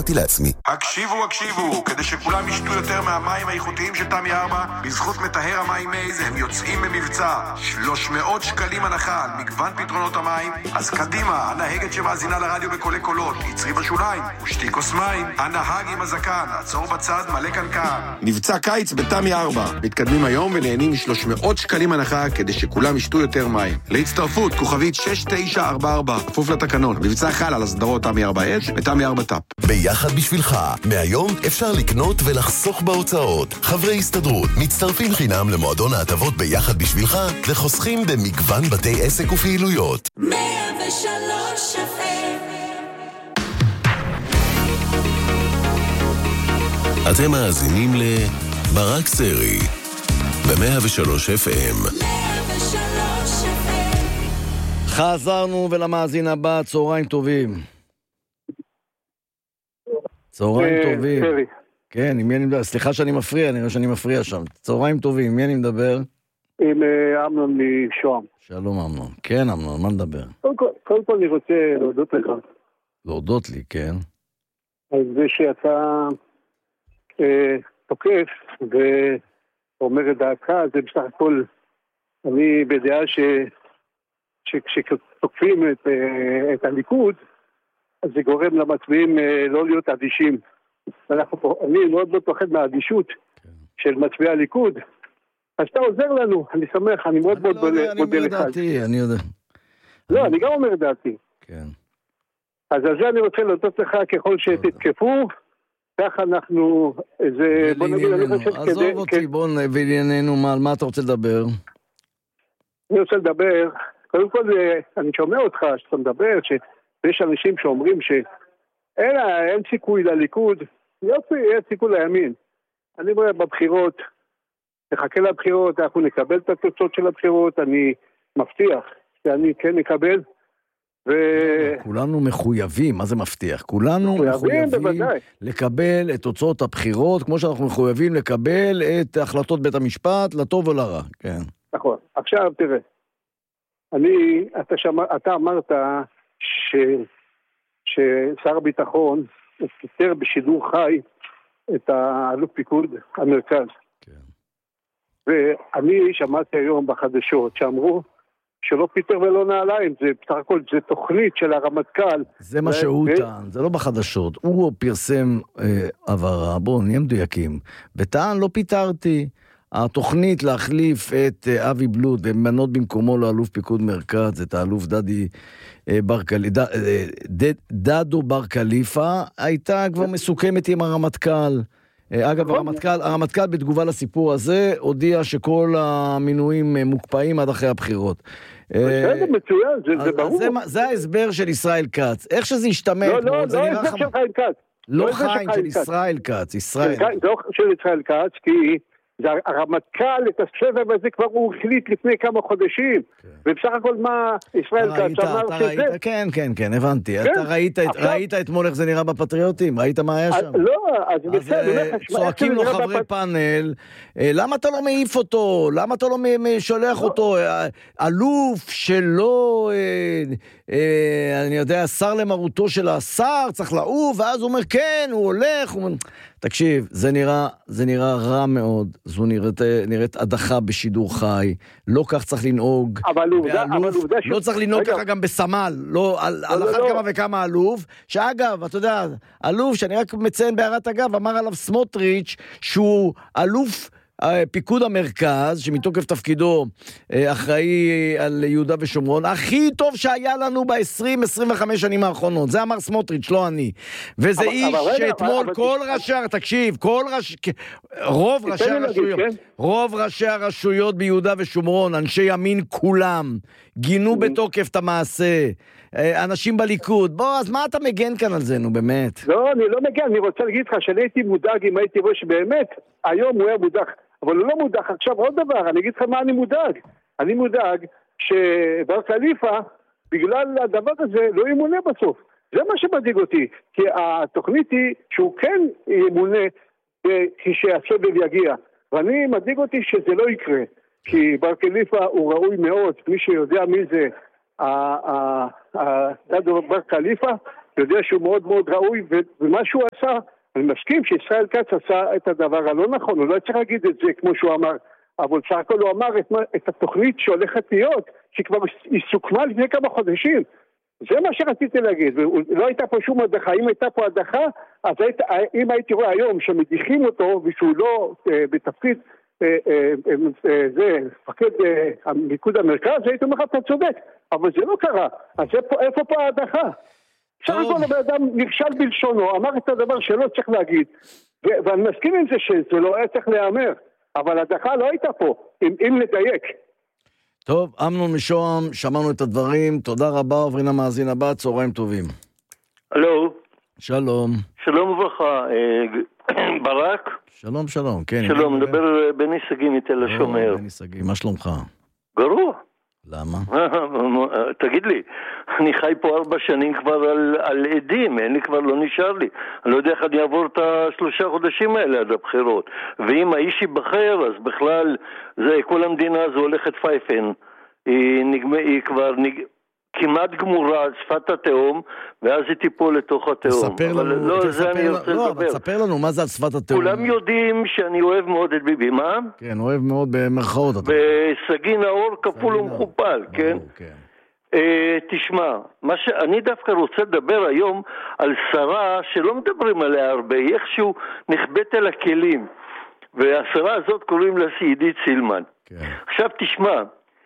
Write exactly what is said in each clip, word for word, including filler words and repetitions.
אמרתי לעצמי, הקשיבו, הקשיבו, כדי שכולם ישתו יותר מהמים האיכותיים של תמי ארבע, בזכות מטהר המים מייז הם יוצאים במבצע. שלוש מאות שקלים הנחה על מגוון פתרונות המים. אז קדימה, הנהגת שמאזינה לרדיו בקולי קולות, יצרי בשוליים, ושתי כוס מים. הנהג עם הזקן, עצור בצד, מלא קנקן. מבצע קיץ בתמי ארבע. מתקדמים היום ונהנים מ-שלוש מאות שקלים הנחה כדי שכולם ישתו יותר מים. להצטרפות, כוכבית שש תשע ארבע ארבע, כפוף לתקנון. מבצע חל על הסדרות תמי ארבע אש ותמי ארבע טאפ. ביחד בשבילך. מהיום אפשר לקנות ולחסוך בהוצאות. חברי הסתדרות מצטרפים חינם למועדון ההטבות ביחד בשבילך וחוסכים במגוון בתי עסק ופעילויות. מאה ושלוש אף אם. אתם מאזינים לברק סרי ב-מאה ושלוש אף אם. מאה ושלוש אף אם. חזרנו ולמאזין הבא, צהריים טובים. צהריים טובים. כן, עם מי אני מדבר? סליחה שאני מפריע, נראה שאני מפריע שם. צהריים טובים, עם מי אני מדבר? עם אמנון משוהם. שלום אמנון. כן אמנון, מה נדבר? קודם כל אני רוצה להודות לך. להודות לי, כן. על זה שאתה אה, תוקף ואומר את דעתך, זה בסך הכל, אני בדעה ש, שכשתוקפים את, אה, את הליכוד, אז זה גורם למצביעים אה, לא להיות אדישים. אנחנו, אני מאוד לא פוחד מהאדישות כן. של מצביעי הליכוד, אז אתה עוזר לנו, אני שמח, אני מאוד מאוד מודה לך. אני אומר דעתי, אני יודע. לא, אני גם אומר דעתי. כן. אז על זה אני רוצה להודות לך, ככל שתתקפו, כך אנחנו, זה, בוא נגיד, אני חושב כדי... עזוב אותי, בוא נבינינו, על מה אתה רוצה לדבר? אני רוצה לדבר, קודם כל, אני שומע אותך, שאתה מדבר, שיש אנשים שאומרים שאין אין סיכוי לליכוד, יופי, אין סיכוי לימין. אני אומר, בבחירות, נחכה לבחירות, אנחנו נקבל את התוצאות של הבחירות, אני מבטיח שאני כן נקבל, ו... כולנו מחויבים, מה זה מבטיח? כולנו מחויבים, מחויבים לקבל את תוצאות הבחירות, כמו שאנחנו מחויבים לקבל את החלטות בית המשפט, לטוב או לרע, כן. נכון. עכשיו תראה, אני, אתה, שמע, אתה אמרת ש... ששר הביטחון הוא פיטר בשידור חי את האלוף פיקוד המרכז. כן. ואני שמעתי היום בחדשות שאמרו שלא פיטר ולא נעליים, זה בסך הכל, זה תוכנית של הרמטכ"ל. זה מה שהוא טען, זה לא בחדשות. הוא פרסם עברה, בואו נהיה מדויקים. וטען לא פיטרתי. התוכנית להחליף את אבי בלוט ומנות במקומו לאלוף פיקוד מרכז, את האלוף דדי דדו בר קליפה, הייתה כבר מסוכמת עם הרמטכ"ל. אגב, הרמטכ"ל, הרמטכ"ל בתגובה לסיפור הזה הודיע שכל המינויים מוקפאים עד אחרי הבחירות. בסדר, מצוין, זה ברור. זה ההסבר של ישראל כץ. איך שזה ישתמע... לא, לא, לא ההסבר של חיים כץ. לא חיים, של ישראל כץ, ישראל. לא של ישראל כץ, כי... הרמטכ"ל את הסבב הזה כבר הוא החליט לפני כמה חודשים, ובסך הכל מה ישראל כץ אמר שזה... כן, כן, כן, הבנתי. אתה ראית אתמול איך זה נראה בפטריוטים? ראית מה היה שם? לא, אז בסדר. צועקים לו חברי פאנל, למה אתה לא מעיף אותו? למה אתה לא שולח אותו? אלוף שלא, אני יודע, שר למרותו של השר, צריך לעוף, ואז הוא אומר, כן, הוא הולך, תקשיב, זה נראה, זה נראה רע מאוד, זו נראית, נראית הדחה בשידור חי, לא כך צריך לנהוג, אבל עובדה, אבל עובדה לא צריך לנהוג ככה גם בסמל, לא, על, על אחת כמה וכמה אלוף, שאגב, אתה יודע, אלוף, שאני רק מציין בהערת אגב, אמר עליו סמוטריץ' שהוא אלוף פיקוד המרכז, שמתוקף תפקידו אחראי על יהודה ושומרון, הכי טוב שהיה לנו ב-עשרים עשרים וחמש שנים האחרונות. זה אמר סמוטריץ', לא אני. וזה איש שאתמול כל ראשי, תקשיב, כל ראשי, רוב ראשי הרשויות, רוב ראשי הרשויות ביהודה ושומרון, אנשי ימין כולם, גינו בתוקף את המעשה. אנשים בליכוד, בוא, אז מה אתה מגן כאן על זה, נו, באמת? לא, אני לא מגן, אני רוצה להגיד לך שאני הייתי מודאג אם הייתי רואה שבאמת, היום הוא היה מודאג, אבל הוא לא מודאג. עכשיו עוד דבר, אני אגיד לך מה אני מודאג. אני מודאג שבר קליפה, בגלל הדבר הזה, לא ימונה בסוף. זה מה שמדאיג אותי, כי התוכנית היא שהוא כן ימונה כשהסבב יגיע, ואני מדאיג אותי שזה לא יקרה, כי בר קליפה הוא ראוי מאוד, מי שיודע מי זה, דדו בר קליפה, יודע שהוא מאוד מאוד ראוי, ומה שהוא עשה, אני מסכים שישראל כץ עשה את הדבר הלא נכון, הוא לא צריך להגיד את זה כמו שהוא אמר, אבל סך הכל הוא אמר את, את התוכנית שהולכת להיות, שכבר היא סוכמה לפני כמה חודשים. זה מה שרציתי להגיד, לא הייתה פה שום הדחה, אם הייתה פה הדחה, אז היית, אם הייתי רואה היום שמדיחים אותו, ושהוא לא אה, בתפקיד, אה, אה, אה, זה, מפקד אה, המיקוד המרכז, הייתי אומר, אתה צודק, אבל זה לא קרה, אז איפה, איפה פה ההדחה? בסך הכל הבן אדם נכשל בלשונו, אמר את הדבר שלא צריך להגיד, ו- ואני מסכים עם זה שזה לא היה צריך להיאמר, אבל הדחה לא הייתה פה, אם, אם נדייק. טוב, אמנון משוהם, שמענו את הדברים, תודה רבה, עוברים למאזין הבא, צהריים טובים. הלו. שלום. שלום וברכה, ברק. שלום, שלום, כן. שלום, מדבר בני סגי מתל השומר. בני סגי, מה שלומך? גרוע. למה? תגיד לי, אני חי פה ארבע שנים כבר על, על עדים, אין לי כבר, לא נשאר לי. אני לא יודע איך אני אעבור את השלושה חודשים האלה עד הבחירות. ואם האיש ייבחר, אז בכלל, זה, כל המדינה הזו הולכת פייפן. היא, נגמ... היא כבר נג... כמעט גמורה על שפת התאום, ואז היא תיפול לתוך התאום. תספר לנו, לא, תספר, זה אני רוצה לא, לדבר. תספר לנו מה זה על שפת התאום. כולם יודעים שאני אוהב מאוד את ביבי, מה? כן, אוהב מאוד במרכאות. וסגי נאור כפול ומכופל, כן? כן. Uh, תשמע, מה ש... אני דווקא רוצה לדבר היום על שרה שלא מדברים עליה הרבה, היא איכשהו נחבאת אל הכלים, והשרה הזאת קוראים לה עידית סילמן. כן. עכשיו תשמע,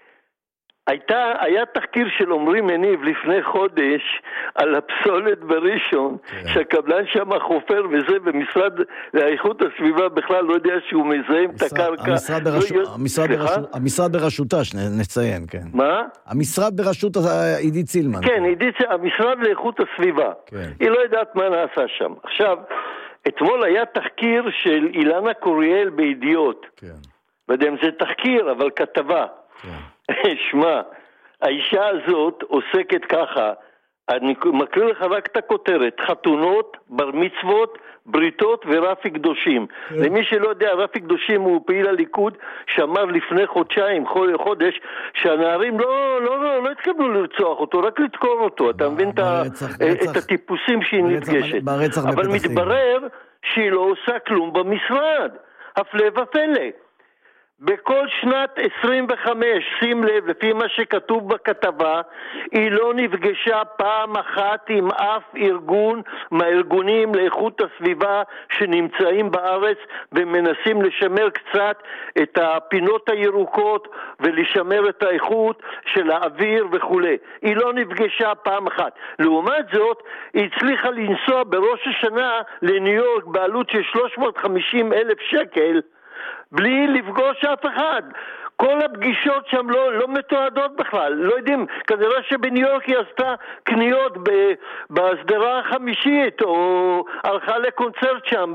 הייתה, היה תחקיר של עומרי מניב לפני חודש על הפסולת בראשון, כן. שהקבלן שם חופר וזה, במשרד לאיכות הסביבה בכלל לא יודע שהוא מזהם את הקרקע. המשרד, לא ברשות, יודע... המשרד, ברשות, המשרד בראשותה, נציין, כן. מה? המשרד בראשות עידית סילמן. כן, עידית, המשרד לאיכות הסביבה. כן. היא לא יודעת מה נעשה שם. עכשיו, אתמול היה תחקיר של אילנה קוריאל בידיעות. כן. לא יודע אם זה תחקיר, אבל כתבה. כן. שמע, האישה הזאת עוסקת ככה, אני מקריא לך רק את הכותרת, חתונות, בר מצוות, בריתות ורפי קדושים. כן. למי שלא יודע, רפי קדושים הוא פעיל הליכוד שאמר לפני חודשיים, חודש, שהנערים לא, לא, לא, לא התכוונו לרצוח אותו, רק לתקור אותו. אתה מבין ברצח, את, ברצח, את הטיפוסים שהיא ברצח, נפגשת. ברצח אבל מתברר שהיא לא עושה כלום במשרד. הפלא ופלא. בכל שנת עשרים וחמש, שים לב, לפי מה שכתוב בכתבה, היא לא נפגשה פעם אחת עם אף ארגון מהארגונים לאיכות הסביבה שנמצאים בארץ ומנסים לשמר קצת את הפינות הירוקות ולשמר את האיכות של האוויר וכו'. היא לא נפגשה פעם אחת. לעומת זאת, היא הצליחה לנסוע בראש השנה לניו יורק בעלות של שלוש מאות וחמישים אלף שקל, בלי לפגוש אף אחד. כל הפגישות שם לא, לא מתועדות בכלל. לא יודעים, כנראה שבניו יורק היא עשתה קניות בהסדרה החמישית, או הלכה לקונצרט שם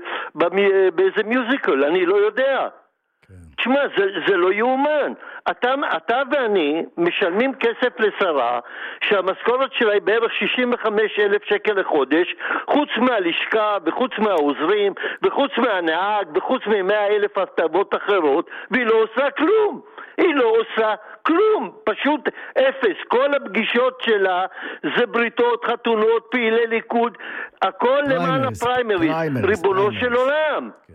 באיזה מיוזיקל, אני לא יודע. תשמע, זה, זה לא יאומן. אתה, אתה ואני משלמים כסף לשרה שהמשכורת שלה היא בערך שישים וחמישה אלף שקל לחודש, חוץ מהלשכה וחוץ מהעוזרים וחוץ מהנהג וחוץ ממאה אלף הטבות אחרות, והיא לא עושה כלום. היא לא עושה כלום, פשוט אפס. כל הפגישות שלה זה בריתות, חתונות, פעילי ליכוד, הכל למען הפריימריז, ריבונו של עולם. כן.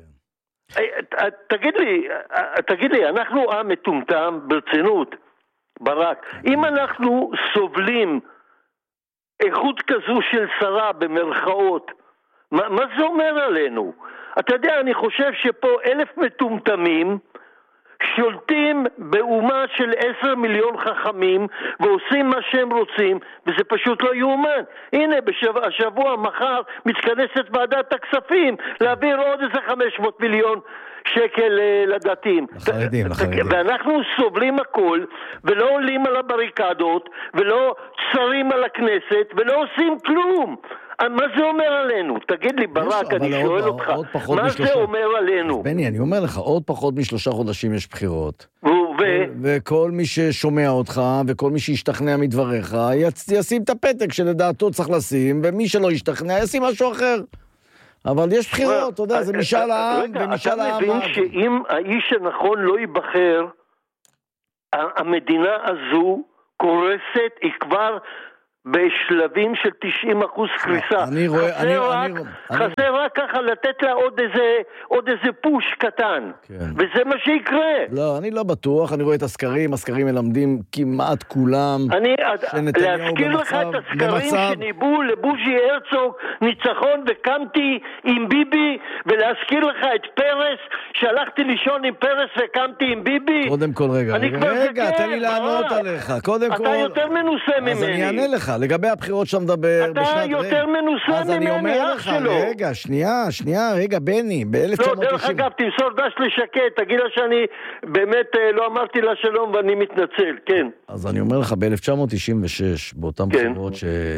תגיד לי, תגיד לי, אנחנו עם מטומטם ברצינות, ברק. אם אנחנו סובלים איכות כזו של שרה במרכאות, מה, מה זה אומר עלינו? אתה יודע, אני חושב שפה אלף מטומטמים שולטים באומה של עשר מיליון חכמים ועושים מה שהם רוצים, וזה פשוט לא יאומן. הנה, בשבוע, השבוע, מחר, מתכנסת ועדת הכספים להעביר עוד איזה חמש מאות מיליון שקל לדתיים. לחרדים, לחרדים. ואנחנו סובלים הכל, ולא עולים על הבריקדות, ולא צרים על הכנסת, ולא עושים כלום. מה זה אומר עלינו? תגיד לי, ברק, אני שואל אותך, מה זה אומר עלינו? בני, אני אומר לך, עוד פחות משלושה חודשים יש בחירות. וכל מי ששומע אותך, וכל מי שישתכנע מדבריך, ישים את הפתק שלדעתו צריך לשים, ומי שלא ישתכנע ישים משהו אחר. אבל יש בחירות, אתה יודע, זה משאל העם, ומשאל העם... אתה מבין שאם האיש הנכון לא ייבחר, המדינה הזו קורסת, היא כבר בשלבים של תשעים אחוז קריסה. אני רואה, חסר, אני, רק, אני, חסר רק ככה לתת לה עוד איזה, עוד איזה פוש קטן. כן. וזה מה שיקרה. לא, אני לא בטוח, אני רואה את הסקרים, הסקרים מלמדים כמעט כולם. אני, שנתניהו להזכיר במצב, לך את הסקרים במצב... שניבאו לבוז'י הרצוג ניצחון וקמתי עם ביבי, ולהזכיר לך את פרס, שהלכתי לישון עם פרס וקמתי עם ביבי. קודם כל רגע, רגע, רגע תן לי לענות עליך. קודם כל... אתה יותר מנוסה ממני. אז אני אענה לך, לגבי הבחירות שאתה מדבר... אתה בשנת... יותר מנוסה אז ממני, אני אומר לך, שלו. רגע, שנייה, שנייה, רגע, בני, ב-אלף תשע מאות תשעים... לא, דרך אגב, תמסור דש לשקט, תגיד לה שאני באמת לא אמרתי לה שלום ואני מתנצל, כן. אז אני אומר לך, ב-אלף תשע מאות תשעים ושש, באותם כן. בחירות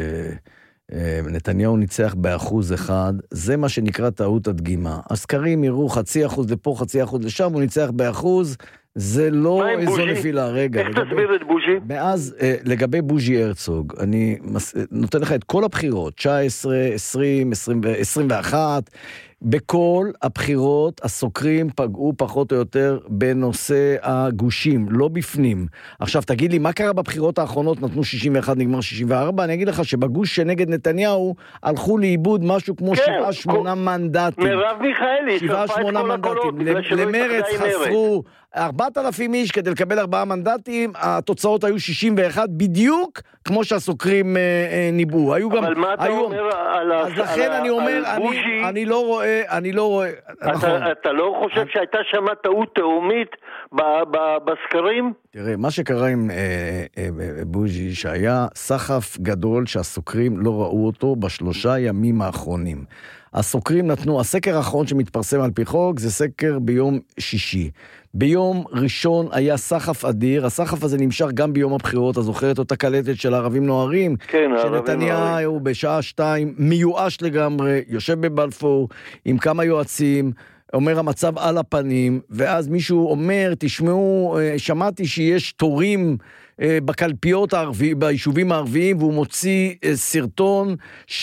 שנתניהו ניצח באחוז אחד, זה מה שנקרא טעות הדגימה. הסקרים יראו חצי אחוז לפה, חצי אחוז לשם, הוא ניצח באחוז, זה לא איזו נפילה, רגע. איך תסביר את בוז'י? מאז, לגבי בוז'י הרצוג, אני נותן לך את כל הבחירות, תשע עשרה, עשרים, עשרים ואחת, בכל הבחירות הסוקרים פגעו פחות או יותר בנושא הגושים, לא בפנים. עכשיו תגיד לי, מה קרה בבחירות האחרונות? נתנו שישים ואחת, נגמר שישים וארבע, אני אגיד לך שבגוש שנגד נתניהו הלכו לאיבוד משהו כמו כן, שבעה שמונה מנדטים. מרב מיכאלי, שבעה שמונה מנדטים. למרץ חסרו ארבעת אלפים איש כדי לקבל ארבעה מנדטים, התוצאות היו שישים ואחת, בדיוק כמו שהסוקרים אה, אה, ניבאו. היו גם... אבל מה אתה היו... אומר על אז על לכן אני אומר, אני, אני לא רואה, אני לא רואה... אתה, נכון. אתה לא חושב אני... שהייתה שמה טעות תאומית ב, ב, בסקרים? תראה, מה שקרה עם אה, אה, אה, בוז'י, שהיה סחף גדול שהסוקרים לא ראו אותו בשלושה ימים האחרונים. הסוקרים נתנו, הסקר האחרון שמתפרסם על פי חוק, זה סקר ביום שישי. ביום ראשון היה סחף אדיר, הסחף הזה נמשך גם ביום הבחירות, אז זוכרת אותה קלטת של הערבים נוהרים? כן, שנתניהו בשעה שתיים מיואש לגמרי, יושב בבלפור עם כמה יועצים, אומר המצב על הפנים, ואז מישהו אומר, תשמעו, שמעתי שיש תורים בקלפיות הערבי, ביישובים הערביים, והוא מוציא סרטון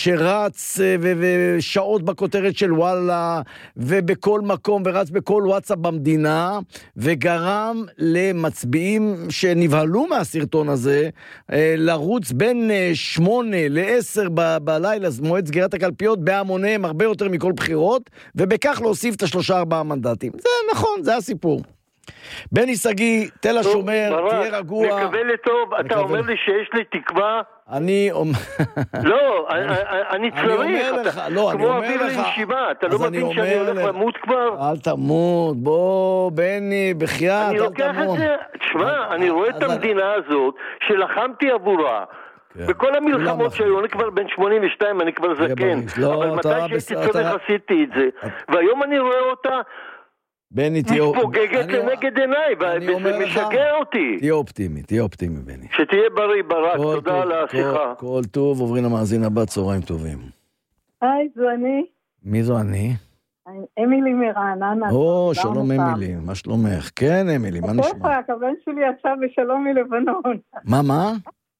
שרץ ושעות בכותרת של וואלה, ובכל מקום, ורץ בכל וואטסאפ במדינה, וגרם למצביעים שנבהלו מהסרטון הזה, לרוץ בין שמונה לעשר ב- בלילה, מועד סגירת הקלפיות, בהמוניהם הרבה יותר מכל בחירות, ובכך להוסיף את השלושה ארבעה מנדטים. זה נכון, זה הסיפור. בני סגי, תל השומר, תהיה רגוע. מקווה לטוב, אתה אומר לי שיש לי תקווה? אני אומר... לא, אני צריך, כמו אוויר לנשימה, אתה לא מבין שאני הולך למות כבר? אל תמות, בוא בני, בחייאת, אני לוקח את זה, תשמע, אני רואה את המדינה הזאת, שלחמתי עבורה, בכל המלחמות שהיו, אני כבר בן שמונים ושתיים, אני כבר זקן, אבל מתי שהייתי צריך עשיתי את זה, והיום אני רואה אותה, בני, תהיה... מתפוגגת לנגד עיניי, וזה משגע אותי. תהיה אופטימי, תהיה אופטימי, בני. שתהיה בריא, ברק, תודה על השיחה. כל טוב, עוברים למאזין הבא, צהריים טובים. היי, זו אני. מי זו אני? אמילי מרעננה. או, שלום אמילי, מה שלומך? כן, אמילי, מה נשמע? הבן שלי יצא בשלום מלבנון. מה, מה?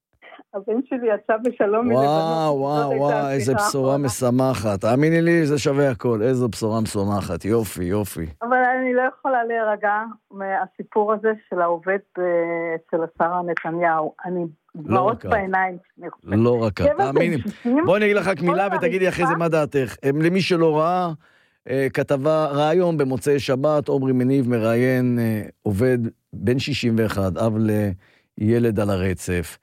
הבן שלי יצא בשלום מלבנון. וואו, וואו, וואו, איזה בשורה משמחת. תאמיני לי, זה שווה הכל. איזו בשורה משמחת. יופי, יופי. אבל אני לא יכולה להירגע מהסיפור הזה של העובד אצל השרה נתניהו. אני דמעות בעיניים. לא רק את. תאמיני. בואי נגיד לך רק מילה ותגידי אחרי זה מה דעתך. למי שלא ראה, כתבה רעיון במוצאי שבת, עומרי מניב מראיין עובד בן שישים ואחת, אב לילד על הרצף.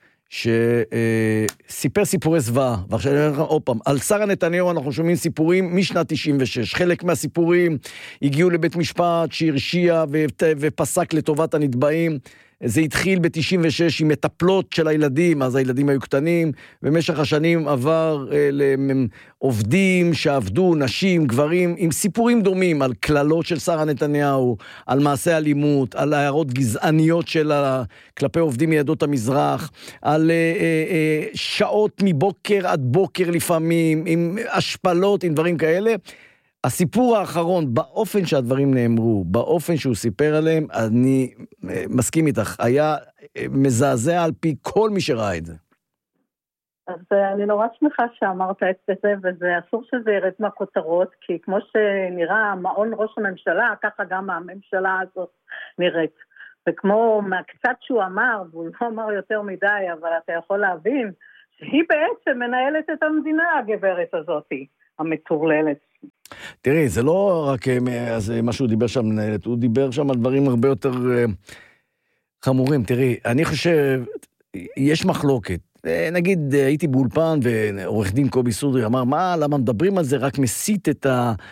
שסיפר סיפורי זוועה, ועכשיו אני אומר לך עוד פעם, על שרה נתניהו אנחנו שומעים סיפורים משנת תשעים ושש, חלק מהסיפורים הגיעו לבית משפט שהרשיע ופסק לטובת הנתבעים, זה התחיל ב-תשעים ושש עם מטפלות של הילדים, אז הילדים היו קטנים, במשך השנים עבר אה, לעובדים שעבדו, נשים, גברים, עם סיפורים דומים על כללות של שרה נתניהו, על מעשי אלימות, על הערות גזעניות שלה כלפי עובדים מידות המזרח, על אה, אה, שעות מבוקר עד בוקר לפעמים, עם השפלות, עם דברים כאלה. הסיפור האחרון, באופן שהדברים נאמרו, באופן שהוא סיפר עליהם, אני מסכים איתך, היה מזעזע על פי כל מי שראה את זה. אז אני נורא שמחה שאמרת את זה, וזה אסור שזה ירד מהכותרות, כי כמו שנראה מעון ראש הממשלה, ככה גם הממשלה הזאת נראית. וכמו מהקצת שהוא אמר, והוא לא אמר יותר מדי, אבל אתה יכול להבין, שהיא בעצם מנהלת את המדינה, הגברת הזאת, המטורללת. תראי, זה לא רק אז מה שהוא דיבר שם מנהלת, הוא דיבר שם על דברים הרבה יותר חמורים. תראי, אני חושב, יש מחלוקת. נגיד, הייתי באולפן, ועורך דין קובי סודרי אמר, מה, למה מדברים על זה? רק מסית את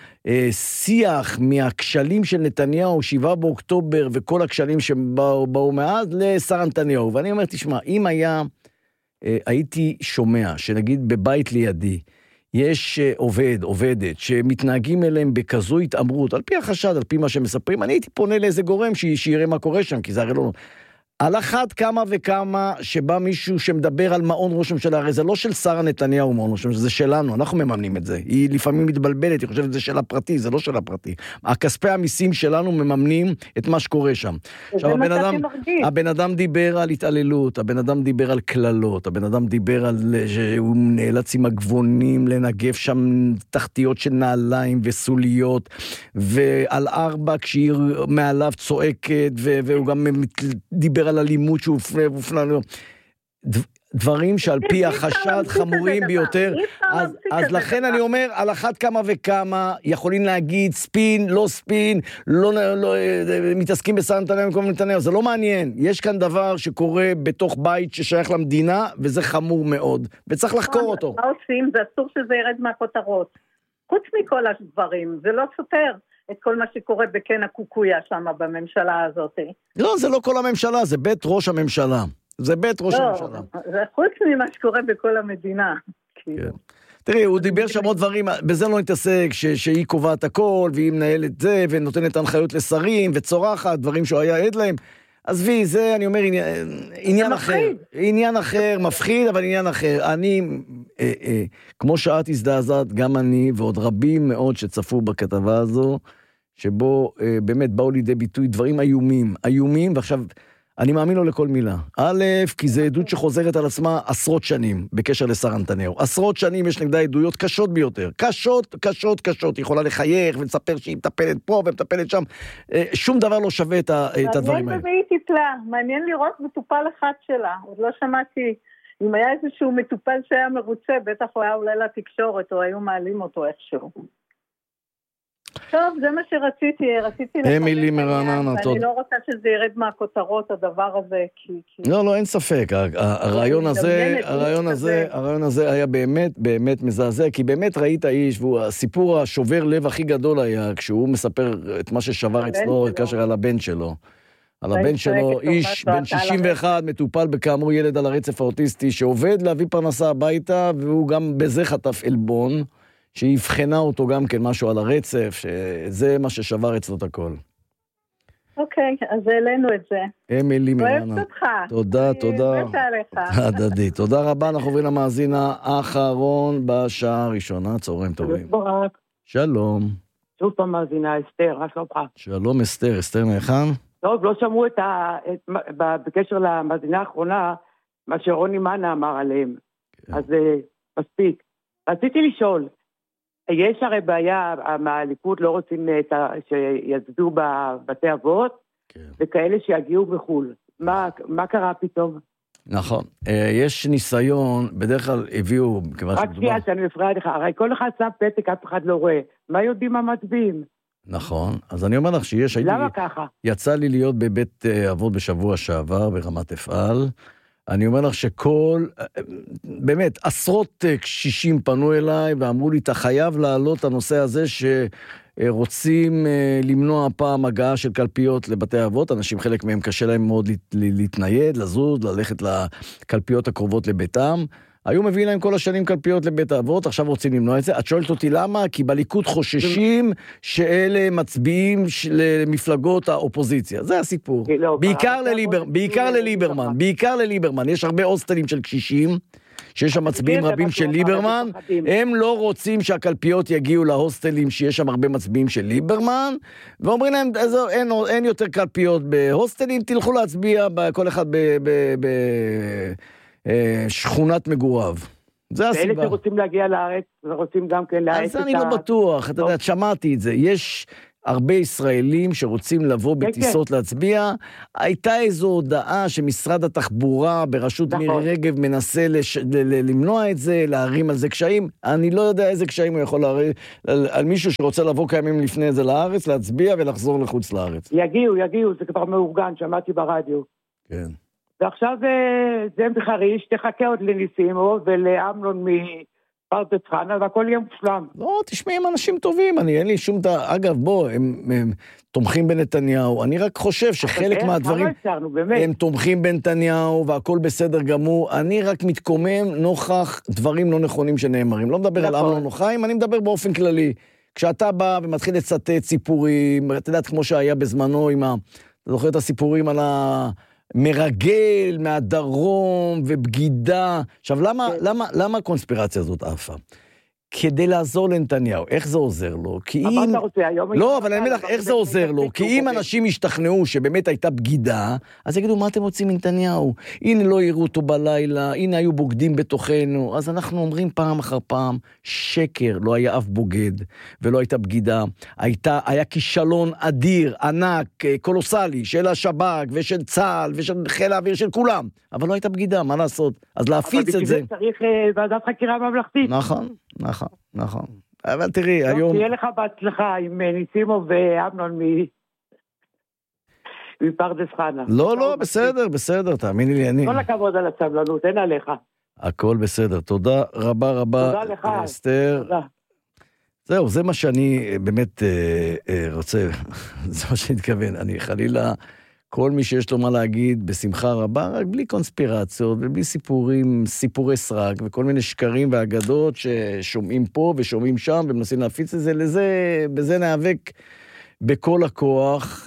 השיח מהכשלים של נתניהו, שבעה באוקטובר, וכל הכשלים שבאו מאז, לשר נתניהו. ואני אומר, תשמע, אם היה, הייתי שומע, שנגיד בבית לידי, יש עובד, עובדת, שמתנהגים אליהם בכזו התאמרות, על פי החשד, על פי מה שמספרים, אני הייתי פונה לאיזה גורם שיראה מה קורה שם, כי זה הרי לא... על אחת כמה וכמה שבא מישהו שמדבר על מעון ראש הממשלה, הרי זה לא של שר נתניהו מעון ראש הממשלה, זה שלנו, אנחנו מממנים את זה. היא לפעמים מתבלבלת, היא חושבת שזה של הפרטי, זה לא של הפרטי. הכספי המיסים שלנו מממנים את מה שקורה שם. עכשיו, הבן אדם, הבן אדם דיבר על התעללות, הבן אדם דיבר על כללות, הבן אדם דיבר על שהוא נאלץ עם הגבונים לנגף שם תחתיות של נעליים וסוליות, ועל ארבע כשהיא מעליו צועקת, והוא גם דיבר על אלימות שהוא הופנה לו. דברים שעל פי החשד חמורים ביותר, אז, אז לכן אני אומר, על אחת כמה וכמה יכולים להגיד ספין, לא ספין, לא, לא, מתעסקים בשר נתניהו במקום נתניהו, זה לא מעניין. יש כאן דבר שקורה בתוך בית ששייך למדינה, וזה חמור מאוד, וצריך לחקור אותו. מה עושים? זה אסור שזה ירד מהכותרות. חוץ מכל הדברים, זה לא סותר את כל מה שקורה בכן הקוקויה שם בממשלה הזאת. לא, זה לא כל הממשלה, זה בית ראש הממשלה. זה בית ראש לא, הממשלה. זה חוץ ממה שקורה בכל המדינה. כן. תראי, הוא דיבר שם עוד דברים, בזה לא נתעסק, ש- שהיא קובעת הכל, והיא מנהלת זה, ונותנת הנחיות לשרים, וצורחת, דברים שהוא היה עד להם. עזבי, זה, אני אומר, עניין, עניין אחר. עניין אחר, מפחיד, אבל עניין אחר. אני, אה, אה, כמו שאת הזדעזעת, גם אני, ועוד רבים מאוד שצפו בכתבה הזו, שבו אה, באמת באו לידי ביטוי דברים איומים, איומים, ועכשיו... אני מאמין לו לכל מילה. א', כי זה עדות שחוזרת על עצמה עשרות שנים, בקשר לשר נתניהו. עשרות שנים יש נגדה עדויות קשות ביותר. קשות, קשות, קשות. היא יכולה לחייך ולספר שהיא מטפלת פה ומטפלת שם. שום דבר לא שווה את הדברים האלה. מעניין והיא טיפלה. מעניין לראות מטופל אחד שלה. עוד לא שמעתי, אם היה איזשהו מטופל שהיה מרוצה, בטח הוא היה אולי לתקשורת, או היו מעלים אותו איכשהו. טוב, זה מה שרציתי, רציתי אמילי מרעננה, אני לא רוצה שזה ירד מהכותרות, הדבר הזה, כי... לא, לא, אין ספק, הרעיון הזה, הרעיון הזה, הרעיון הזה היה באמת, באמת מזעזע, כי באמת ראית איש, והסיפור השובר לב הכי גדול היה, כשהוא מספר את מה ששבר אצלו, כאשר על הבן שלו. על הבן שלו, איש בן שישים ואחת, מטופל בכאמור ילד על הרצף האוטיסטי, שעובד להביא פרנסה הביתה, והוא גם בזה חטף אלבון, שהבחנה אותו גם כן משהו על הרצף, שזה מה ששבר אצלו את הכל. אוקיי, אז העלינו את זה. אמילי מרעננה. אוהבת אותך. תודה, תודה. אני מתה עליך. הדדי. תודה רבה, אנחנו עוברים למאזין האחרון בשעה הראשונה, צהריים טובים. ברק. שלום. שוב פעם מאזינה, אסתר, מה שלומך? שלום אסתר, אסתר מהיכן? טוב, לא שמעו את ה... בקשר למאזינה האחרונה, מה שרוני מנה אמר עליהם. אז מספיק. רציתי לשאול, יש הרי בעיה, מהליכוד לא רוצים שיצדו בבתי אבות, כן. וכאלה שיגיעו בחול. מה, מה קרה פתאום? נכון. יש ניסיון, בדרך כלל הביאו... רק שנייה, שאני מפריעה לך, הרי כל אחד שם פתק, אף אחד לא רואה. מה יודעים המצביעים? נכון. אז אני אומר לך שיש... למה הייתי, ככה? יצא לי להיות בבית אבות בשבוע שעבר, ברמת אפעל, אני אומר לך שכל, באמת, עשרות קשישים פנו אליי ואמרו לי, אתה חייב להעלות את הנושא הזה שרוצים למנוע פעם הגעה של קלפיות לבתי אבות. אנשים, חלק מהם קשה להם מאוד להתנייד, לזוז, ללכת לקלפיות הקרובות לביתם. היו מביאים להם כל השנים קלפיות לבית האבות, עכשיו רוצים למנוע את זה. את שואלת אותי למה? כי בליכוד חוששים שאלה מצביעים למפלגות האופוזיציה. זה הסיפור. בעיקר לליברמן, בעיקר לליברמן, בעיקר לליברמן. יש הרבה הוסטלים של קשישים, שיש שם מצביעים רבים של ליברמן, הם לא רוצים שהקלפיות יגיעו להוסטלים שיש שם הרבה מצביעים של ליברמן, ואומרים להם, אין, אין יותר קלפיות בהוסטלים, תלכו להצביע כל אחד ב... ב, ב שכונת מגוריו. זה הסיבה. ואלה שרוצים להגיע לארץ, ורוצים גם כן להאט את ה... אז אני לא בטוח, אתה יודע, שמעתי את זה. יש, הרבה ישראלים שרוצים לבוא בטיסות להצביע. הייתה איזו הודעה שמשרד התחבורה בראשות מירי רגב מנסה לש... למנוע את זה, להרים על זה קשיים. אני לא יודע איזה קשיים הוא יכול להרים על, על מישהו שרוצה לבוא כימים לפני זה לארץ, להצביע ולחזור לחוץ לארץ. יגיעו, יגיעו, זה כבר מאורגן, שמעתי ברדיו. כן. ועכשיו זה בחריש, תחכה עוד לניסימו ולאמנון מפרדס חנה, והכל יהיה מושלם. לא, תשמעי, הם אנשים טובים, אני אין לי שום... אגב, בוא, הם, הם תומכים בנתניהו, אני רק חושב שחלק מהדברים... הם תומכים בנתניהו, והכל בסדר גמור, אני רק מתקומם נוכח דברים לא נכונים שנאמרים. לא מדבר על אמנון או חיים, אני מדבר באופן כללי. כשאתה בא ומתחיל לצטט סיפורים, אתה יודעת, כמו שהיה בזמנו עם ה... אתה זוכר את הסיפורים על ה... מרגל מהדרום ובגידה. עכשיו, למה, למה, למה הקונספירציה הזאת עפה? כדי לעזור לנתניהו. איך זה עוזר לו? כי אם... לא, אבל אני אומר לך, איך זה עוזר לו? כי אם אנשים ישתכנעו שבאמת הייתה בגידה, אז יגידו, מה אתם רוצים מנתניהו? הנה לא יראו אותו בלילה, הנה היו בוגדים בתוכנו. אז אנחנו אומרים פעם אחר פעם, שקר, לא היה אף בוגד, ולא הייתה בגידה. הייתה, היה כישלון אדיר, ענק, קולוסלי, של השב"כ ושל צה"ל ושל חיל האוויר של כולם. אבל לא הייתה בגידה, מה לעשות? אז להפיץ את זה. אבל צריך ועדת חקירה ממלכתית. נכון. נכון, נכון. אבל תראי, היום... תהיה לך בהצלחה עם ניסימו ואמנון מפרדס חנה. לא, לא, בסדר, בסדר, תאמיני לי, אני... כל הכבוד על הסבלנות, אין עליך. הכל בסדר, תודה רבה רבה. תודה לך. אסתר. תודה. זהו, זה מה שאני באמת אה, אה, רוצה, זה מה שאני מתכוון, אני חלילה... כל מי שיש לו מה להגיד בשמחה רבה, רק בלי קונספירציות ובלי סיפורים, סיפורי סרק וכל מיני שקרים ואגדות ששומעים פה ושומעים שם ומנסים להפיץ את זה, לזה, בזה נאבק בכל הכוח.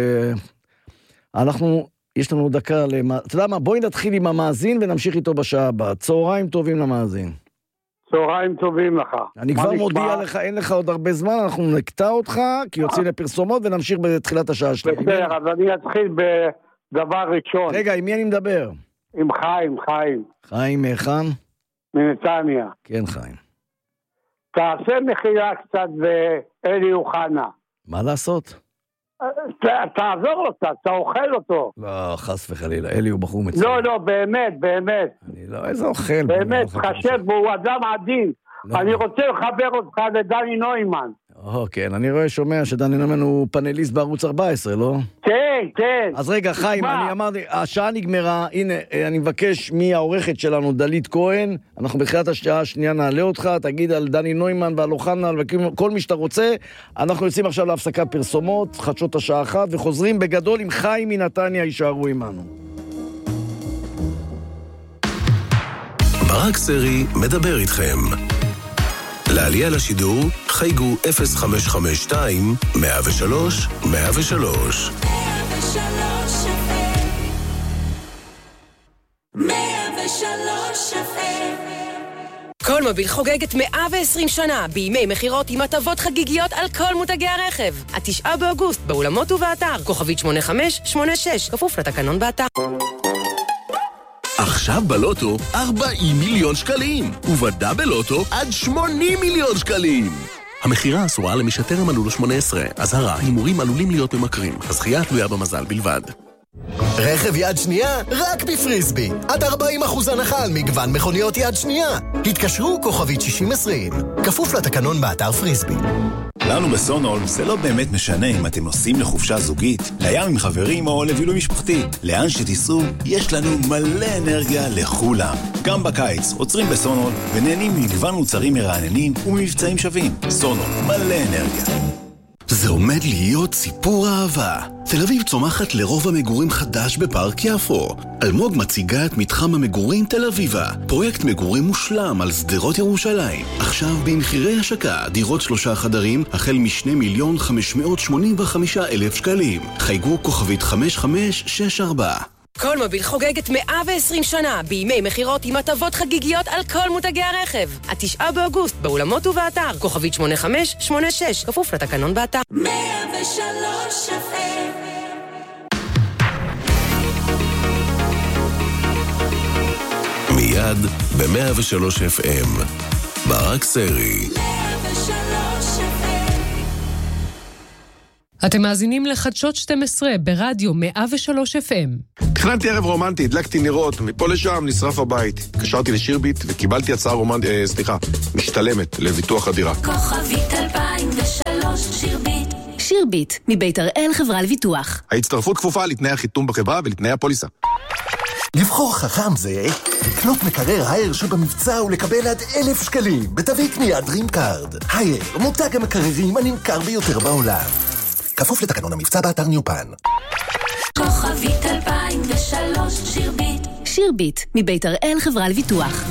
אנחנו, יש לנו דקה, למה, אתה יודע מה, בואי נתחיל עם המאזין ונמשיך איתו בשעה הבאה. צהריים טובים למאזין. צהריים טובים לך. אני כבר מודיע לך, אין לך עוד הרבה זמן, אנחנו נקטע אותך, כי יוצאים לפרסומות ונמשיך בתחילת השעה שלי. בסדר, אז אני אתחיל בדבר ראשון. רגע, עם מי אני מדבר? עם חיים, חיים. חיים מהיכן? מנתניה. כן, חיים. תעשה מחירה קצת ואלי אוחנה. מה לעשות? תעזור לו קצת, אתה אוכל אותו. לא, חס וחלילה, אלי הוא בחור מצוין. לא, לא, באמת, באמת. אני לא, איזה אוכל. באמת, חשב בו, הוא אדם עדין. אני רוצה לחבר אותך לדני נוימן. או, כן, אני רואה, שומע שדני נוימן הוא פאנליסט בערוץ ארבע עשרה, לא? כן, כן. אז רגע, חיים, אני אמרתי, השעה נגמרה, הנה, אני מבקש מהעורכת שלנו, דלית כהן, אנחנו בתחילת השעה השנייה נעלה אותך, תגיד על דני נוימן ועל אוחנה, וכל מי שאתה רוצה, אנחנו יוצאים עכשיו להפסקת פרסומות, חדשות השעה אחת, וחוזרים בגדול עם חיים מנתניה, יישארו עמנו. ברק סרי מדבר איתכם. לעלייה לשידור, חייגו אפס חמש חמש שתיים, מאה ושלוש, מאה ושלוש. מאה ושלוש אף אם. מאה ושלוש אף אם. כל מוביל חוגגת מאה ועשרים שנה בימי מחירות עם הטבות חגיגיות על כל מותגי הרכב. התשעה באוגוסט, באולמות ובאתר, כוכבית שמונה חמש שמונה שש, כפוף לתקנון באתר. עכשיו בלוטו ארבעים מיליון שקלים, ובדאבל לוטו עד שמונים מיליון שקלים. המחירה אסורה למי שטרם מלאו לו שמונה עשרה. אזהרה, הימורים עלולים להיות ממכרים. הזכייה תלויה במזל בלבד. רכב יד שנייה רק בפריסבי. עד ארבעים אחוז הנחה על מגוון מכוניות יד שנייה. התקשרו כוכבית שישים עשרים. כפוף לתקנון באתר פריסבי. לנו בסונול זה לא באמת משנה אם אתם נוסעים לחופשה זוגית, לים עם חברים או לבילוי משפחתי. לאן שתיסעו, יש לנו מלא אנרגיה לכולם. גם בקיץ עוצרים בסונול ונהנים ממגוון מוצרים מרעננים וממבצעים שווים. סונול, מלא אנרגיה. זה עומד להיות סיפור אהבה. תל אביב צומחת לרוב המגורים חדש בפארק יפו. אלמוג מציגה את מתחם המגורים תל אביבה, פרויקט מגורים מושלם על שדרות ירושלים. עכשיו במחירי השקה, דירות שלושה חדרים החל משני מיליון חמש מאות שמונים וחמישה אלף שקלים. חייגו כוכבית חמש חמש שש ארבע. כל מוביל חוגגת מאה ועשרים שנה בימי מחירות עם הטבות חגיגיות על כל מותגי הרכב. התשעה באוגוסט, באולמות ובאתר, כוכבית שמונה חמש שמונה שש, כפוף לתקנון באתר. מאה ושלוש אף אם. מיד ב-מאה ושלוש אף אם. ברק סרי. מאה ושלוש אף אם. אתם מאזינים לחדשות שתים עשרה ברדיו מאה ושלוש אף אם. תכננתי ערב רומנטי, הדלקתי נרות, מפה לשם נשרף הבית. קשרתי לשירביט וקיבלתי הצעה רומנטית, אה, סליחה, משתלמת לביטוח הדירה. כוכבית אלפיים ושלוש שירביט. שירביט, מבית הראל חברה לביטוח. ההצטרפות כפופה לתנאי החיתום בחברה ולתנאי הפוליסה. לבחור חכם זה לקנות מקרר הייר שבמבצע ולקבל עד אלף שקלים בתווי קנייה דרים קארד. הייר, מותג המקררים הנמכר ביותר בעולם. כפוף לתקנון המבצע באתר ניופן. כוכבית אלפיים ושלוש שירביט. שירביט, מבית הראל חברה לביטוח.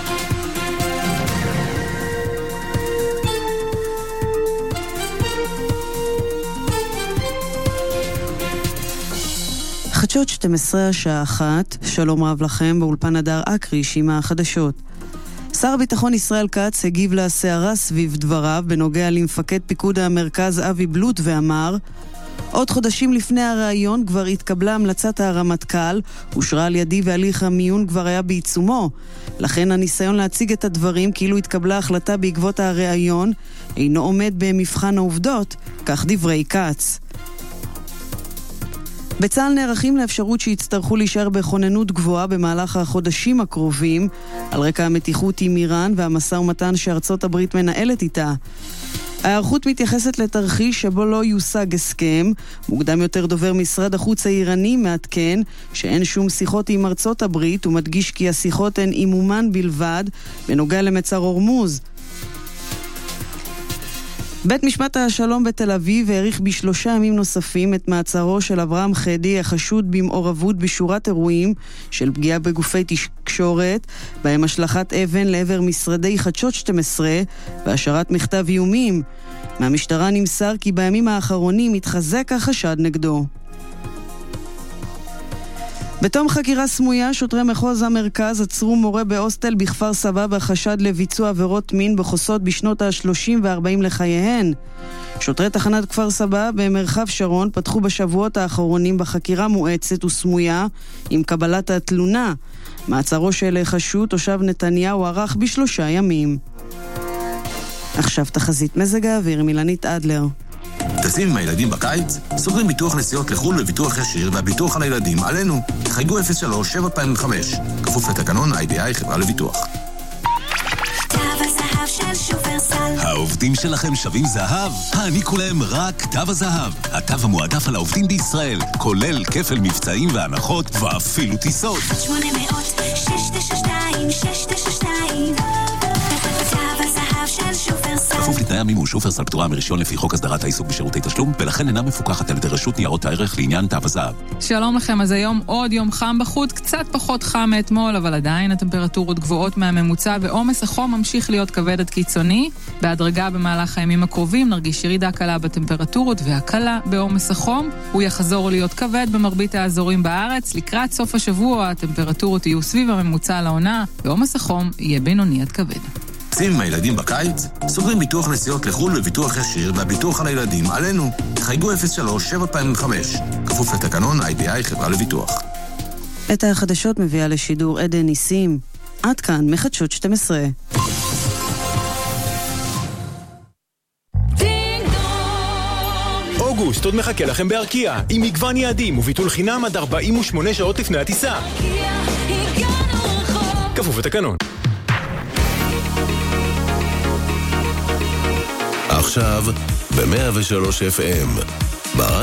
חדשות שתים עשרה השעה אחת, שלום רב לכם, באולפן הדר אקריש עם החדשות. שר הביטחון ישראל כץ הגיב לסערה סביב דבריו בנוגע למפקד פיקוד המרכז אבי בלוט ואמר, עוד חודשים לפני הראיון כבר התקבלה המלצת הרמטכ"ל, אושרה על ידי והליך המיון כבר היה בעיצומו. לכן הניסיון להציג את הדברים כאילו התקבלה החלטה בעקבות הראיון אינו עומד במבחן העובדות, כך דברי כץ. בצה"ל נערכים לאפשרות שיצטרכו להישאר בכוננות גבוהה במהלך החודשים הקרובים, על רקע המתיחות עם איראן והמשא ומתן שארצות הברית מנהלת איתה. ההיערכות מתייחסת לתרחיש שבו לא יושג הסכם. מוקדם יותר דובר משרד החוץ האיראני מעדכן שאין שום שיחות עם ארצות הברית, ומדגיש כי השיחות הן עם אומן בלבד בנוגע למצר הורמוז. בית משפט השלום בתל אביב העריך בשלושה ימים נוספים את מעצרו של אברהם חדי, החשוד במעורבות בשורת אירועים של פגיעה בגופי תקשורת, בהם השלכת אבן לעבר משרדי חדשות שתים עשרה והשארת מכתב איומים. מהמשטרה נמסר כי בימים האחרונים התחזק החשד נגדו. בתום חקירה סמויה, שוטרי מחוז המרכז עצרו מורה בהוסטל בכפר סבא בחשד לביצוע עבירות מין בחוסות בשנות ה-שלושים וה-ארבעים לחייהן. שוטרי תחנת כפר סבא במרחב שרון פתחו בשבועות האחרונים בחקירה מואצת וסמויה עם קבלת התלונה. מעצרו של חשוד תושב נתניהו ערך בשלושה ימים. עכשיו תחזית מזג האוויר מילנית אדלר. טסים עם הילדים בקיץ? סוגרים ביטוח נסיעות לחול וביטוח ישיר והביטוח על הילדים עלינו. חייגו אפס שלוש שבע פעמים חמש. כפוף לתקנון איי די איי חברה לביטוח. תו הזהב של שופרסל. העובדים שלכם שווים זהב? העניקו להם רק תו הזהב. התו המועדף על העובדים בישראל, כולל כפל מבצעים והנחות ואפילו טיסות. שמונה מאות שש תשע שתיים שש תשע שתיים. תו הזהב של שופרסל. כפוף לתנאי המימוש. שופרסל פטורה מרישיון לפי חוק הסדרת העיסוק בשירותי תשלום, ולכן אינה מפוקחת על ידי רשות ניירות הערך לעניין תו הזהב. שלום לכם, אז היום עוד יום חם בחוץ, קצת פחות חם מאתמול, אבל עדיין הטמפרטורות גבוהות מהממוצע, ועומס החום ממשיך להיות כבד עד קיצוני. בהדרגה במהלך הימים הקרובים נרגיש ירידה קלה בטמפרטורות והקלה בעומס החום. הוא יחזור להיות כבד במרבית האזורים בארץ. לקראת סוף השבוע הטמפרטורות יהיו סביב הממוצע לעונה, ועומס החום יהיה בינוני עד כבד. טסים עם הילדים בקיץ? סוגרים ביטוח נסיעות לחול וביטוח ישיר והביטוח על הילדים עלינו. חייגו אפס שלוש שבע פעמים חמש. כפוף לתקנון איי די איי חברה לביטוח. את החדשות מביאה לשידור עדן ניסים. עד כאן מחדשות שתים עשרה. אוגוסט עוד מחכה לכם בארקיע, עם מגוון יעדים וביטול חינם עד ארבעים ושמונה שעות לפני הטיסה. כפוף לתקנון. עכשיו ב-מאה ושלוש אף אם